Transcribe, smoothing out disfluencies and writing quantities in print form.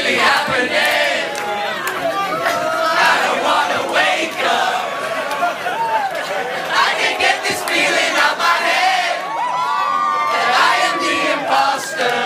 really happening? I don't wanna wake up. I can get this feeling out my head that I am the imposter.